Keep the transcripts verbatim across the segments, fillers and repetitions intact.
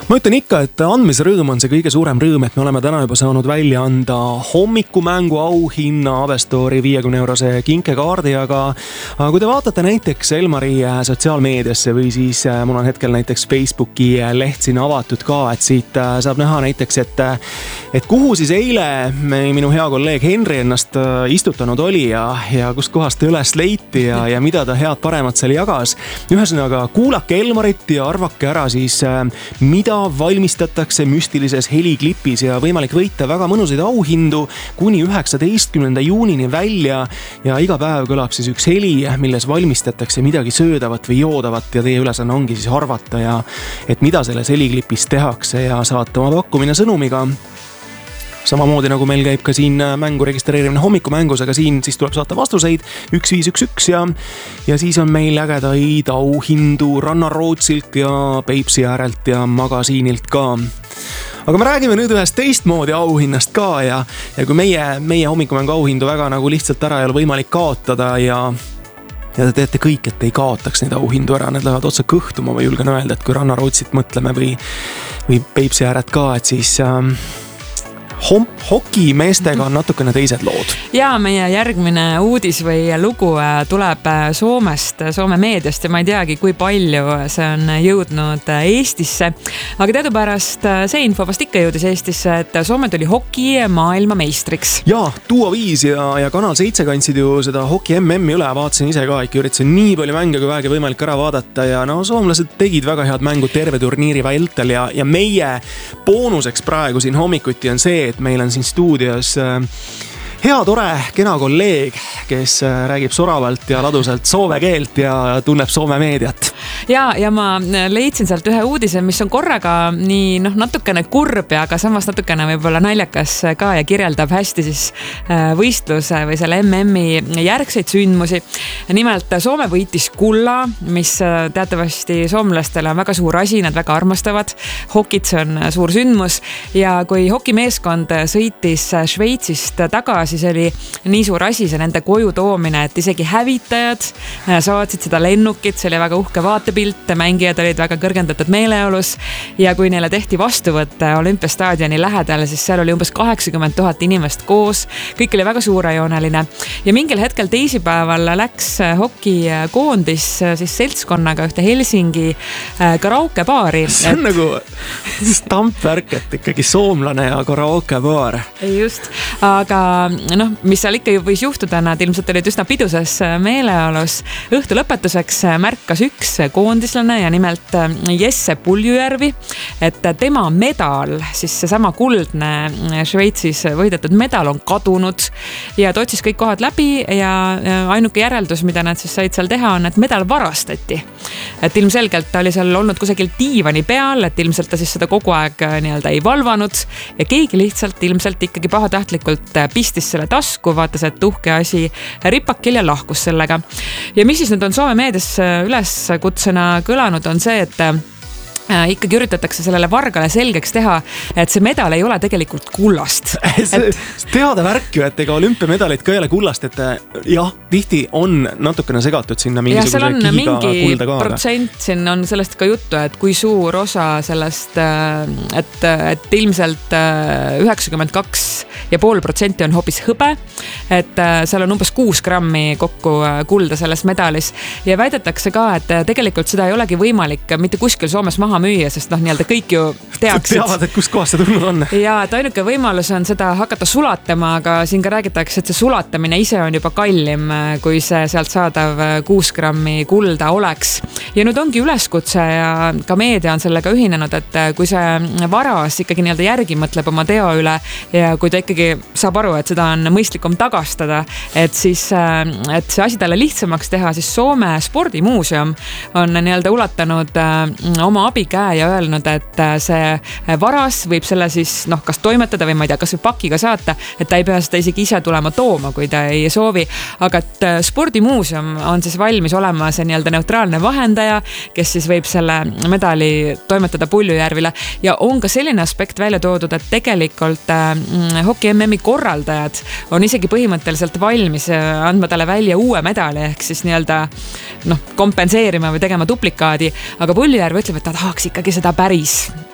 Ma ütlen ikka, et andmisrõõm on see kõige suurem rõõm, et me oleme täna juba saanud välja anda hommikumängu auhinna Avestori viiekümne eurose kinkekaardi, aga, aga kui te vaatate näiteks Elmari sotsiaalmeediasse või siis mul on hetkel näiteks Facebooki leht siin avatud ka, et siit saab näha näiteks, et, et kuhu siis eile minu hea kolleeg Henri ennast istutanud oli ja, ja kust kohast ta üles leiti ja, ja mida ta head paremat seal jagas. Ühesõnaga, kuulake Elmarit ja arvake ära siis, mida valmistatakse müstilises heliklipis ja võimalik võita väga mõnusaid auhindu kuni üheksateistkümnenda juunini välja ja iga päev kõlab siis üks heli, milles valmistatakse midagi söödavat või joodavat ja teie ülesanne ongi siis arvata ja et mida selles heliklipis tehakse ja saate oma pakkumine sõnumiga. Samamoodi nagu meil käib ka siin mängu registreerimine hommikumängus, aga siin siis tuleb saata vastuseid üks viis üks üks ja, ja siis on meil ägedaid auhindu Rannarootsilt ja Peipsi äärelt ja magasiinilt ka. Aga me räägime nüüd ühest teistmoodi auhinnast ka ja, ja kui meie, meie hommikumängu auhindu väga nagu lihtsalt ära ei ole võimalik kaotada ja ja te teete kõik, et ei kaotaks neid auhindu ära, need lähevad otsa kõhtuma või julgen öelda, et kui Rannarootsit mõtleme või, või Peipsi ääret ka, et siis ähm, Hom- hokimeestega on natukene teised lood. Ja meie järgmine uudis või lugu tuleb Soomest, Soome meediast ja ma ei teagi, kui palju see on jõudnud Eestisse. Aga teadupärast see info vast ikka jõudis Eestisse, et Soome tuli hoki maailma meistriks. Ja, Duo viis ja, ja Kanal seitse kandsid ju seda hoki M M-i üle, vaatasin ise ka, ikka üritasin nii palju mänge kui vähegi võimalik ära vaadata ja no soomlased tegid väga head mängu terve turniiri vältel ja, ja meie boonuseks praegu siin hommikuti on see, et meil on siin stuudios hea, tore, kena kolleeg, kes räägib soravalt ja ladusalt soome keelt ja tunneb Soome meediat. Ja, ja ma leidsin sealt ühe uudise, mis on korraga nii noh, natukene kurb ja aga samas natukene võib-olla naljakas ka ja kirjeldab hästi siis võistluse või selle M M-i järgseid sündmusi. Nimelt Soome võitis kulla, mis teatavasti soomlastele on väga suur asi, nad väga armastavad. Hokit, see on suur sündmus ja kui hokimeeskond sõitis Šveitsist taga, siis oli nii suur asi see nende koju toomine, et isegi hävitajad saatsid seda lennukit, see oli väga uhke vaatepilt, mängijad olid väga kõrgendatud meeleolus ja kui neile tehti vastuvõtt Olümpiastaadioni lähedal, siis seal oli umbes kaheksakümmend tuhat inimest koos, kõik oli väga suurejooneline ja mingil hetkel teisipäeval läks hokikoondis siis seltskonnaga ühte Helsingi karaokebaari. See on et... nagu stampvärk, et ikkagi soomlane ja karaokebaar. Just, aga noh, mis seal ikka võis juhtuda, nad ilmselt olid üsna piduses meeleolus. Õhtu lõpetuseks märkas üks koondislane ja nimelt Jesse Puljujärvi, et tema medal, siis seesama kuldne Šveitsis võidetud medal on kadunud ja ta otsis kõik kohad läbi ja ainuke järeldus, mida nad siis said seal teha, on, et medal varastati. Et ilmselgelt ta oli seal olnud kusagil diivani peal, et ilmselt ta siis seda kogu aeg nii-öelda ei valvanud ja keegi lihtsalt ilmselt ikkagi pahatahtlikult pistis selle tasku, vaatas, et uhke asi ripakil ja lahkus sellega. Ja mis siis nüüd on Soome meedias üleskutsena kõlanud, on see, et ikkagi üritatakse sellele vargale selgeks teha, et see medal ei ole tegelikult kullast. See et... teada värk ju, et ega olümpiamedalid ka ei ole kullast, et jah, tihti on natukene segatud sinna mingisuguse kiiga kulda ka. Ja seal on mingi protsent, siin on sellest ka juttu, et kui suur osa sellest, et, et ilmselt üheksakümmend kaks ja pool protsenti on hoopis hõbe, et seal on umbes kuus grammi kokku kulda selles medalis ja väidetakse ka, et tegelikult seda ei olegi võimalik mitte kuskil Soomes maha müüa, sest noh, nii-öelda kõik ju teaksid. Teavad, et kus kohas see tulnud on. Ja, et ainuke võimalus on seda hakata sulatama, aga siin ka räägitakse, et see sulatamine ise on juba kallim, kui see sealt saadav kuus grammi kulda oleks. Ja nüüd ongi üleskutse ja ka meedia on sellega ühinenud, et kui see varas ikkagi nii-öelda järgi mõtleb oma teo üle ja kui ta ikkagi saab aru, et seda on mõistlikum tagastada, et siis, et see asi talle lihtsamaks teha, siis Soome spordimuuseum on nii-öelda ulatanud oma abi käe ja öelnud, et see varas võib selle siis noh, kas toimetada või ma ei tea, kas või pakiga saata, et ta ei pea seda isegi ise tulema tooma, kui ta ei soovi, aga et spordimuuseum on siis valmis olema see nii-öelda neutraalne vahendaja, kes siis võib selle medali toimetada Puljujärvile ja on ka selline aspekt välja toodud, et tegelikult äh, hoki M M-i korraldajad on isegi põhimõtteliselt valmis andma talle välja uue medali ehk siis nii-öelda noh, kompenseerima või tegema duplikaadi, aga Puljujärv ütleb, et ta tahaks ikkagi seda päris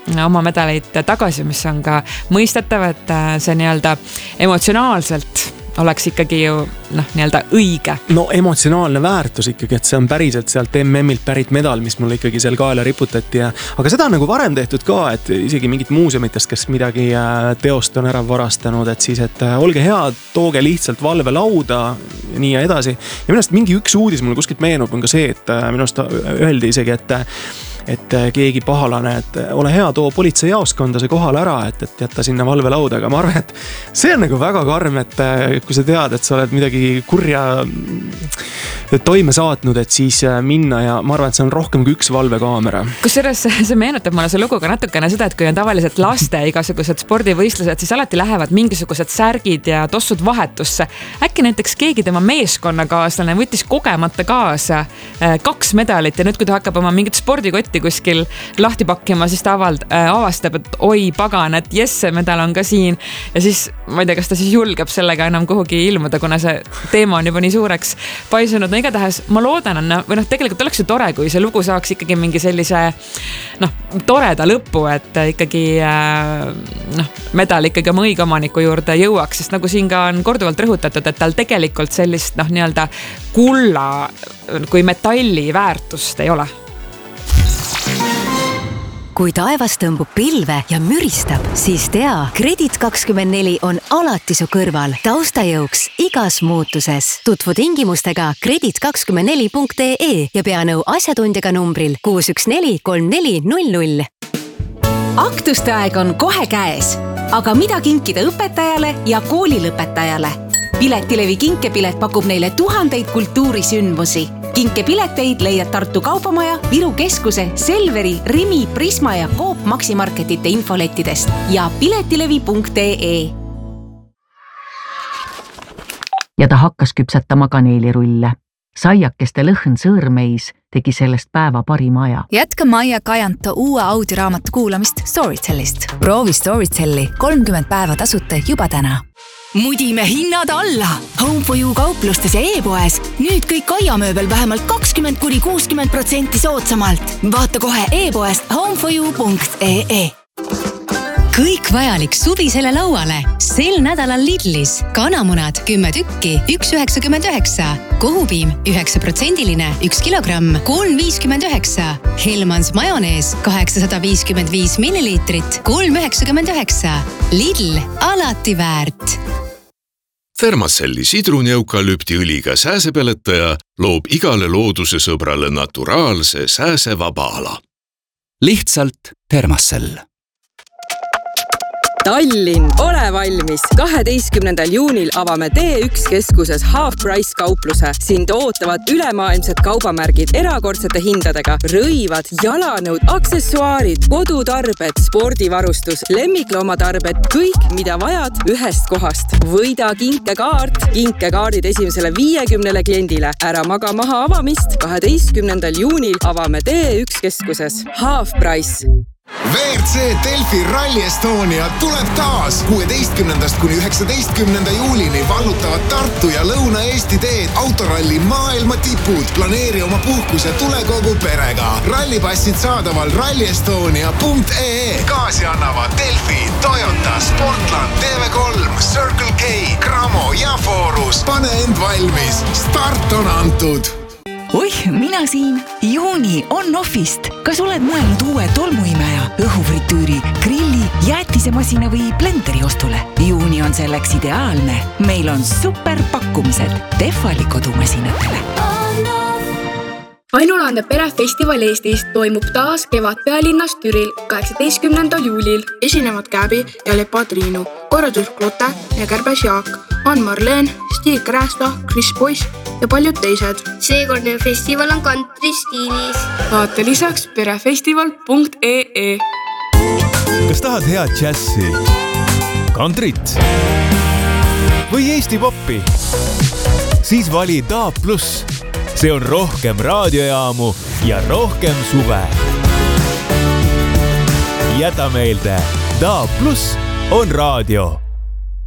oma medaleid tagasi, mis on ka mõistetav, et see nii-öelda emotsionaalselt oleks ikkagi ju noh, nii-öelda õige. No emotsionaalne väärtus ikkagi, et see on päriselt sealt M M-ilt pärit medal, mis mulle ikkagi seal kaela riputati. Ja, aga seda on nagu varem tehtud ka, et isegi mingid muuseumitest, kes midagi teost on ära varastanud, et siis, et olge hea, tooge lihtsalt valvelauda nii ja edasi. Ja minust mingi üks uudis mulle kuskilt meenub on ka see, et minust öeldi isegi, et et keegi pahalane, et ole hea, too politseijaoskonda see kohal ära, et, et jätta sinna valvelauda, aga ma arvan, et see on nagu väga karm, et kui sa tead, et sa oled midagi kurja toime saatnud, et siis minna ja ma arvan, et see on rohkem kui üks valvekaamera. Kusjuures see meenutab mulle see luguga natukene seda, et kui on tavaliselt laste igasugused spordivõistlused, siis alati lähevad mingisugused särgid ja tossud vahetusse. Äkki näiteks keegi tema meeskonnakaaslane võttis kogemata kaasa kaks medalit ja nüüd, kui ta hakkab oma mingit spordikotti kuskil lahti pakkima, siis ta avald, äh, avastab, et oi pagan, et jess, see medal on ka siin ja siis ma ei tea, kas ta siis julgeb sellega enam kuhugi ilmuda, kuna see teema on juba nii suureks paisunud. No igatahes ma loodan, või noh, tegelikult oleks ju tore, kui see lugu saaks ikkagi mingi sellise noh, toreda lõpu, et ikkagi äh, noh, medal ikkagi oma õige omaniku juurde jõuaks, sest nagu siin ka on korduvalt rõhutatud, et tal tegelikult sellist noh, nii-öelda kulla kui metalli väärtust ei ole. Kui taevas tõmbub pilve ja müristab, siis tea, Kredit kakskümmend neli on alati su kõrval, taustajõuks igas muutuses. Tutvu tingimustega kredit kakskümmend neli punkt ee ja pea nõu asjatundjaga numbril kuus üks neli kolm neli null null. Aktuste aeg on kohe käes, aga mida kinkida õpetajale ja koolilõpetajale? Piletilevi kinkepilet pakub neile tuhandeid kultuurisündmusi. Kinkepileteid leiad Tartu Kaupamaja, Viru Keskuse, Selveri, Rimi, Prisma ja Coop Maximarketite infolettidest ja piletilevi punkt ee. Ja ta hakkas küpsetama kaneelirulle. Saiakeste lõhn sõõrmeis tegi sellest päeva parima aja. Jätka Maia Kajanto uue audioraamatu kuulamist Storytellist. Proovi Storytelli kolmkümmend päeva tasuta juba täna. Mudime hinnad alla! Home for You kauplustes ja e-poes. Nüüd kõik aiamööbel vähemalt kakskümmend kuni kuuskümmend protsenti soodsamalt. Vaata kohe e-poest home for you punkt ee. Kõik vajalik suvisele lauale. Sel nädalal Lidlis. Kanamunad kümme tükki, üks üheksakümmend üheksa. Kohupiim üheksa protsendiline, üks kilogramm, kolm viiskümmend üheksa. Helmans majonees kaheksasada viiskümmend viis milliliitrit, kolm üheksakümmend üheksa. Lidl, alati väärt. Thermacelli sidruneukalüpti õliga sääsepeletaja loob igale looduse sõbrale naturaalse sääsevaba ala. Lihtsalt Thermacell. Tallinn, ole valmis! kaheteistkümnendal juunil avame D üks keskuses Half Price kaupluse. Sind ootavad ülemaailmsed kaubamärgid erakordsete hindadega, rõivad, jalanõud, aksessuaarid, kodutarbed, spordivarustus, lemmikloomatarbed, kõik, mida vajad ühest kohast. Võida kinkekaart, kinkekaardid esimesele viiekümnele kliendile. Ära maga maha avamist, kaheteistkümnendal juunil avame D üks keskuses Half Price. V R C Delfi Rally Estonia tuleb taas kuueteistkümnendast kuni üheksateistkümnenda juulini vallutavad Tartu ja Lõuna-Eesti teed autoralli maailma tipud. Planeeri oma puhkus ja tule kogu perega. Rallipassid saadaval rally estonia punkt ee. Kaasi annavad Delfi, Toyota, Sportland, T V kolm, Circle K, Cramo ja Forus. Pane end valmis. Start on antud. Oih, mina siin. Juuni on offist. Kas oled mõelnud uue tolmuimeja, õhufritüüri, grilli, jäätisemasina või blenderi ostule? Juuni on selleks ideaalne. Meil on super pakkumised Tehvali kodumasinatele. Ainulaadne perefestival Eestis toimub taas kevad pealinnas Türil kaheksateistkümnendal juulil. Esinevad Käbi ja Lepa Triinu, korraldus Klote ja Kärbes Jaak, Ann-Marleen, Stig Krästa, Chris Boyce ja paljud teised. Seekordne festival on country stiilis. Vaata lisaks perefestival punkt ee. Kas tahad head džässi, countryt või Eesti poppi? Siis vali Daab Plus. See on rohkem raadiojaamu ja rohkem suve. Jäta meelde, Daab Plus on raadio.